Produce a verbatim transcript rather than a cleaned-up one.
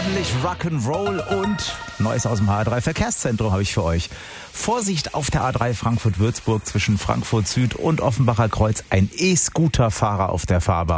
ordentlich Rock'n'Roll und Neues aus dem H A drei Verkehrszentrum habe ich für euch. Vorsicht auf der A drei Frankfurt-Würzburg zwischen Frankfurt Süd und Offenbacher Kreuz. Ein E-Scooter-Fahrer auf der Fahrbahn.